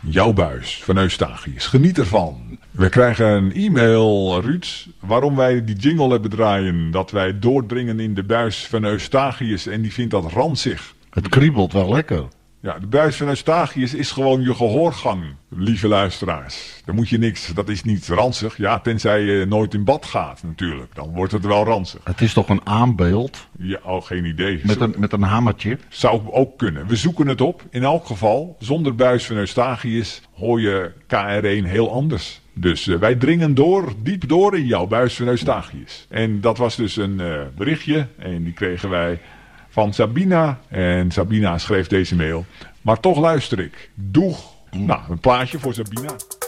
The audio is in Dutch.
jouw buis van Eustachius. Geniet ervan. We krijgen een e-mail, Ruud, waarom wij die jingle hebben draaien. Dat wij doordringen in de buis van Eustachius en die vindt dat ranzig. Het kriebelt wel lekker. Ja, de buis van Eustachius is gewoon je gehoorgang, lieve luisteraars. Dan moet je niks, dat is niet ranzig. Ja, tenzij je nooit in bad gaat natuurlijk. Dan wordt het wel ranzig. Het is toch een aanbeeld? Ja, geen idee. Met een hamertje? Zou ook kunnen. We zoeken het op. In elk geval, zonder buis van Eustachius hoor je KR1 heel anders. Dus wij dringen diep door in jouw buis van Eustachius. En dat was dus een berichtje en die kregen wij van Sabina. En Sabina schreef deze mail. Maar toch luister ik. Doeg. Nou, een plaatje voor Sabina.